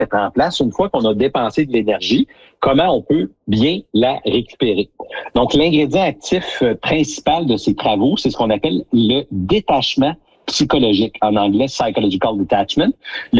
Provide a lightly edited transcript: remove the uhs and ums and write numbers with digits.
mettre en place une fois qu'on a dépensé de l'énergie, comment on peut bien la récupérer. Donc, l'ingrédient actif principal de ces travaux, c'est ce qu'on appelle le détachement psychologique, en anglais psychological detachment.